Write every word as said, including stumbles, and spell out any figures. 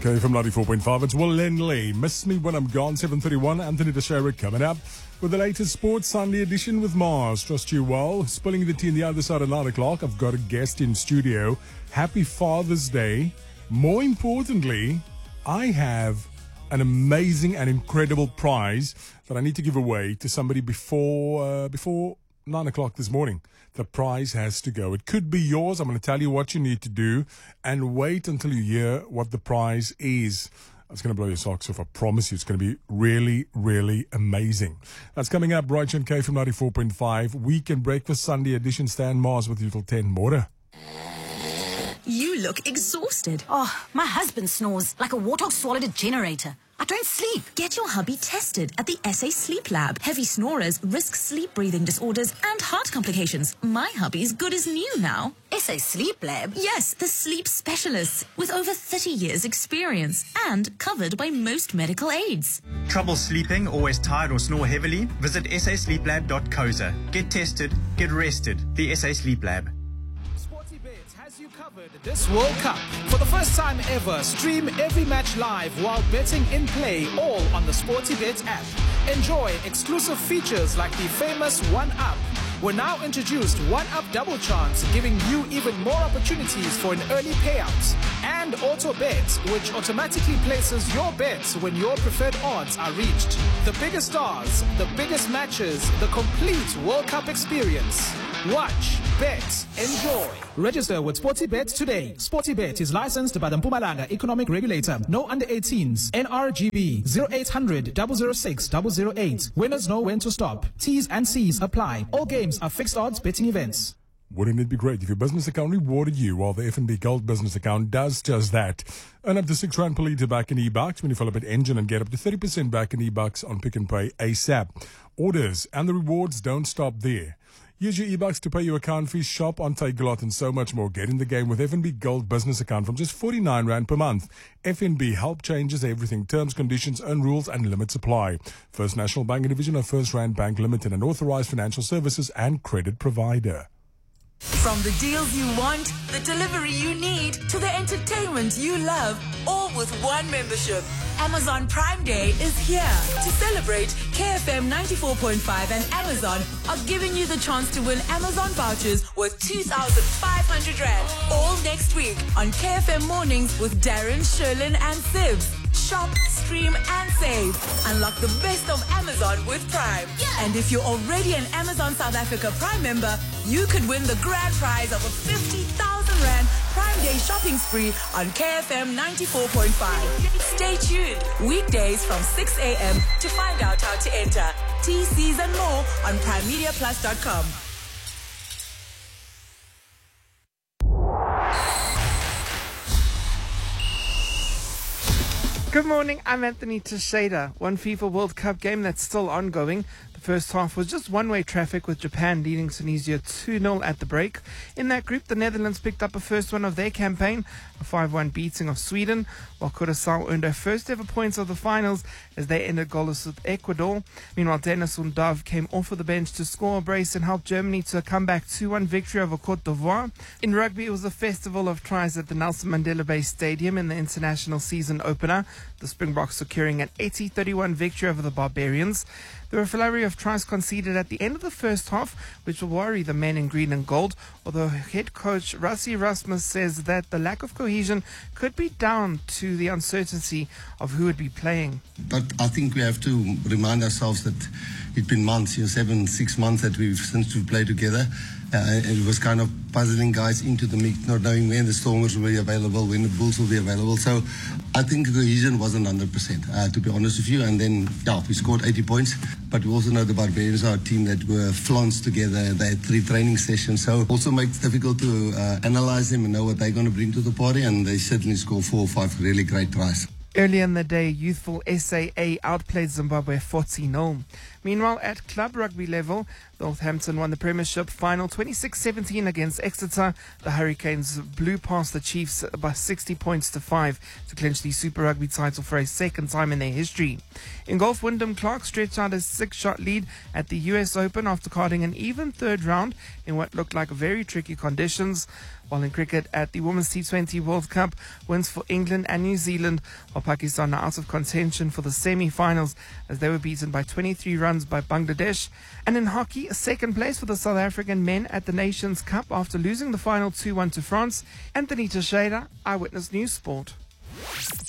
K from ninety-four point five. It's Will Lenley. Miss Me When I'm Gone, seven thirty-one. Anthony Teixeira coming up with the latest Sports Sunday edition with Mars. Trust you well. Spilling the tea on the other side at nine o'clock. I've got a guest in studio. Happy Father's Day. More importantly, I have an amazing and incredible prize that I need to give away to somebody before uh, before nine o'clock this morning. The prize has to go. It could be yours. I'm going to tell you what you need to do and wait until you hear what the prize is. It's going to blow your socks off. I promise you it's going to be really, really amazing. That's coming up. Right, N K from ninety-four point five. Weekend Breakfast Sunday edition. Stan Mars with you till ten. More. You look exhausted. Oh, my husband snores like a warthog swallowed a generator. I don't sleep. Get your hubby tested at the S A Sleep Lab. Heavy snorers risk sleep breathing disorders and heart complications. My hubby's good as new now. S A Sleep Lab? Yes, the sleep specialists with over thirty years experience and covered by most medical aids. Trouble sleeping, always tired or snore heavily? Visit s a sleep lab dot co za. Get tested, get rested. The S A Sleep Lab. You covered this World Cup. For the first time ever, stream every match live while betting in play, all on the SportyBet app. Enjoy exclusive features like the famous One Up. We're now introduced One Up Double Chance, giving you even more opportunities for an early payout. And Auto Bet, which automatically places your bets when your preferred odds are reached. The biggest stars, the biggest matches, the complete World Cup experience. Watch, bet, enjoy. Register with SportyBet today. SportyBet is licensed by the Mpumalanga Economic Regulator. No under eighteens. N R G B zero eight hundred, zero zero six, zero zero eight. Winners know when to stop. T's and C's apply. All games are fixed odds betting events. Wouldn't it be great if your business account rewarded you while the F N B Gold business account does just that? Earn up to six rand per litre back in e-bucks when you fill up at Engine and get up to thirty percent back in e-bucks on Pick and Pay ASAP. Orders and the rewards don't stop there. Use your e-bucks to pay your account fees, shop on Takealot and so much more. Get in the game with F N B Gold business account from just forty-nine rand per month. F N B, help changes everything. Terms, conditions, and rules and limits apply. First National Bank, a division of First Rand Bank Limited, an authorized financial services and credit provider. From the deals you want, the delivery you need, to the entertainment you love, all with one membership. Amazon Prime Day is here. To celebrate, K F M ninety-four point five and Amazon are giving you the chance to win Amazon vouchers worth two thousand five hundred rand. All next week on K F M Mornings with Darren, Sherlin and Sibs. Shop, stream and save. Unlock the best of Amazon with Prime. Yeah. And if you're already an Amazon South Africa Prime member, you could win the grand prize of a fifty thousand rand Prime Day shopping spree on K F M ninety-four point five. Stay tuned. Weekdays from six a.m. to find out how to enter. T Cs and more on prime media plus dot com. Good morning, I'm Anthony Teixeira. One FIFA World Cup game that's still ongoing. The first half was just one-way traffic with Japan leading Tunisia two nil at the break. In that group, the Netherlands picked up a first one of their campaign, a five one beating of Sweden, while Curaçao earned their first ever points of the finals as they ended goalless with Ecuador. Meanwhile, Dennis Undav came off of the bench to score a brace and help Germany to a comeback two one victory over Côte d'Ivoire. In rugby, it was a festival of tries at the Nelson Mandela Bay Stadium in the international season opener, the Springboks securing an eighty thirty-one victory over the Barbarians. There were a flurry of tries conceded at the end of the first half, which will worry the men in green and gold, although head coach Rassie Rasmus says that the lack of cohesion could be down to the uncertainty of who would be playing. But I think we have to remind ourselves that it's been months, you know, seven, six months that we've since we've played together. Uh, it was kind of puzzling guys into the mix, not knowing when the Stormers will be available, when the Bulls will be available. So I think the cohesion wasn't one hundred percent, uh, to be honest with you. And then, yeah, we scored eighty points. But we also know the Barbarians are a team that were flaunts together. They had three training sessions. So it also makes it difficult to uh, analyze them and know what they're going to bring to the party. And they certainly scored four or five really great tries. Earlier in the day, youthful S A A outplayed Zimbabwe forty nil. Meanwhile, at club rugby level, Northampton won the Premiership final twenty-six seventeen against Exeter. The Hurricanes blew past the Chiefs by sixty points to five to clinch the Super Rugby title for a second time in their history. In golf, Wyndham Clark stretched out a six-shot lead at the U S Open after carding an even third round in what looked like very tricky conditions. While in cricket at the Women's T twenty World Cup, wins for England and New Zealand, while Pakistan are out of contention for the semi-finals as they were beaten by twenty-three runs by Bangladesh. And in hockey, second place for the South African men at the Nations Cup after losing the final two one to France. Anthony Teixeira, Eyewitness News Sport.